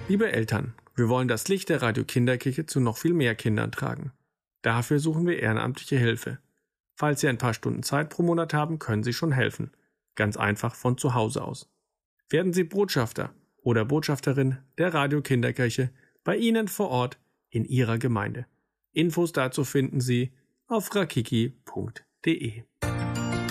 Liebe Eltern, wir wollen das Licht der Radio Kinderkirche zu noch viel mehr Kindern tragen. Dafür suchen wir ehrenamtliche Hilfe. Falls Sie ein paar Stunden Zeit pro Monat haben, können Sie schon helfen. Ganz einfach von zu Hause aus. Werden Sie Botschafter oder Botschafterin der Radio Kinderkirche bei Ihnen vor Ort in Ihrer Gemeinde. Infos dazu finden Sie auf rakiki.de.